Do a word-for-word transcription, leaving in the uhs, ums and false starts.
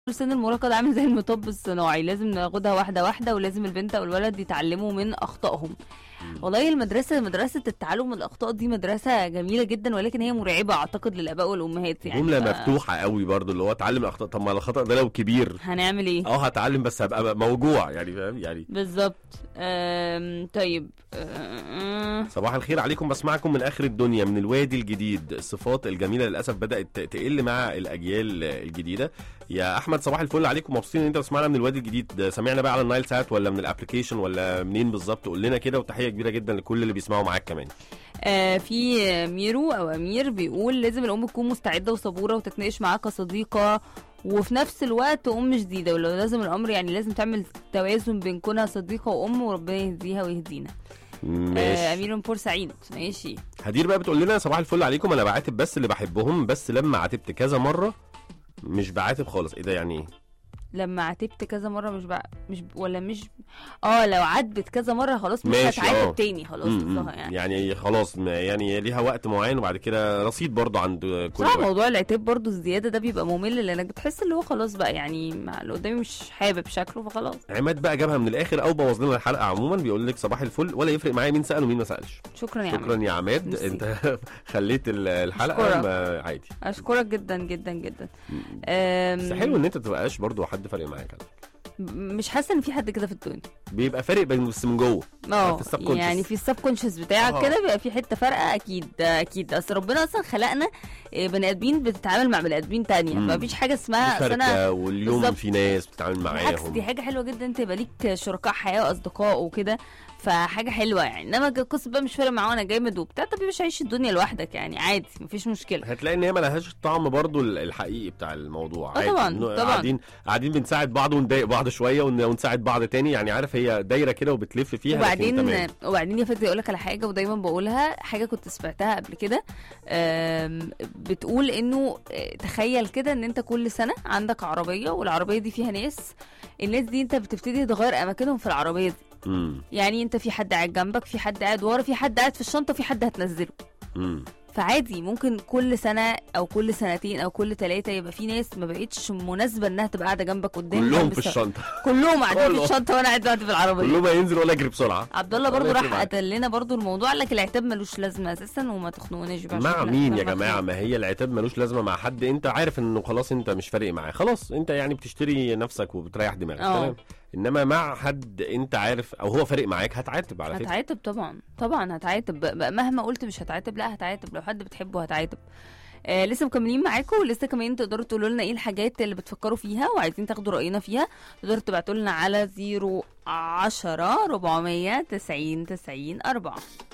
سن المراهقة ده عامل زي المطب الصناعي، لازم ناخدها واحدة واحدة، ولازم البنت أو الولد يتعلموا من أخطائهم. والله المدرسة مدرسة التعلم من الأخطاء دي مدرسة جميلة جدا، ولكن هي مرعبة أعتقد للآباء والأمهات يعني. جملة ف... مفتوحة قوي برضو، اللي هو اتعلم اخطاء. طب ما الخطأ ده لو كبير هنعمل ايه؟ اه هتعلم بس هبقى موجوع يعني، فاهم يعني. بالظبط. أم... طيب أم... صباح الخير عليكم، بسمعكم من اخر الدنيا من الوادي الجديد. الصفات الجميله للاسف بدات تقل مع الاجيال الجديده. يا احمد صباح الفل عليكم، مبسوطين ان انت بتسمعنا من الوادي الجديد. سمعنا بقى على النايل سات ولا من الابلكيشن ولا منين بالظبط؟ قول لنا كده، وتحيه كبيره جدا لكل اللي بيسمعوا معاك كمان. آه في ميرو او امير بيقول لازم الام تكون مستعده وصبوره وتتناقش معاك كصديقه، وفي نفس الوقت ام جديده، ولو لازم الامر يعني لازم تعمل توازن بين كونها صديقه وام، وربنا يهديها ويهدينا. ماشي. آه امير من بورسعيد. ماشي. هدير بقى بتقول لنا صباح الفل عليكم، انا بعاتب بس اللي بحبهم، بس لما عاتبت كذا مره مش بعاتب خالص. ايه ده يعني ايه؟ لما عاتبت كذا مره مش بقى مش ب... ولا مش اه لو عاتبت كذا مره خلاص مش هتعاتب تاني خلاص قصدها يعني. يعني خلاص يعني ليها وقت معين وبعد كده رصيد برضو عند كل واحد. موضوع العتاب برضو الزياده ده بيبقى ممل، لانك بتحس اللي هو خلاص بقى يعني اللي قدامي مش حابب شكله فخلاص. عماد بقى جابها من الاخر او بوظ لنا الحلقه عموما، بيقول لك صباح الفل ولا يفرق معايا مين سال ومين ما سالش. شكرا يا عماد. شكرا يا عماد ميسي. انت خليت الحلقه ما عادي. اشكرك جدا جدا جدا. بس حلو ان انت تبقاش برضو حد فارق معاك. مش حاسه ان في حد كده في الدنيا بيبقى فارق بس من جوه اه يعني في السب كونشس بتاعك كده بيبقى في حته فارقه. اكيد اكيد اصل ربنا اصلا خلقنا بني ادمين بتتعامل مع بني ادمين تانية، فمفيش حاجه اسمها شركه واليوم بالزبط. في ناس بتتعامل معاهم، بالعكس دي حاجه حلوه جدا، انت يبقى ليك شركاء حياه واصدقاء وكده، فحاجه حلوه يعني. انما القصه بقى مش فارق معاه انا جامد وبتاع، طب مش عايش الدنيا لوحدك يعني عادي مفيش مشكله. هتلاقي ان هي ملهاش الطعم برضو الحقيقي بتاع الموضوع. عادي طبعا طبعا قاعدين قاعدين بنساعد بعض ونضايق بعض شويه ونساعد بعض تاني يعني، عارف هي دايره كده وبتلف فيها. وبعدين وبعدين يا فادي اقول لك على حاجه ودايما بقولها، حاجه كنت سمعتها قبل كده بتقول انه تخيل كده ان انت كل سنه عندك عربيه، والعربيه دي فيها ناس، الناس دي انت بتبتدي تغير اماكنهم في العربيه دي. مم. يعني انت في حد قاعد جنبك، في حد قاعد ورا، في حد قاعد في الشنطه، في حد هتنزله. مم. فعادي ممكن كل سنه او كل سنتين او كل ثلاثه يبقى في ناس ما بقتش مناسبه انها تبقى قاعده جنبك قدام، كلهم في الشنطه كلهم قاعدين في الشنطه وانا قاعد دلوقتي في العربيه، كلهم هينزل ولا اجري بسرعه. عبد الله برضو راح قتل لنا برضو الموضوع، قال لك العتاب ملوش لازمه اساسا وما تخنقوناش بقى. مع مين يا جماعه؟ ما هي العتاب ملوش لازمه مع حد انت عارف انه خلاص انت مش فارق معاه، خلاص انت يعني بتشتري نفسك وبتريح دماغك تمام. انما مع حد انت عارف او هو فارق معاك هتعاتب على فكره. هتعاتب طبعا طبعا هتعاتب مهما قلت مش هتعاتب، لا هتعاتب لو حد بتحبه هتعاتب. آه لسه مكملين معاكم، ولسه كمان تقدروا تقولوا لنا ايه الحاجات اللي بتفكروا فيها وعايزين تاخدوا راينا فيها. تقدروا تبعتوا لنا على صفر عشرة أربعمية تسعين تسعين أربعة.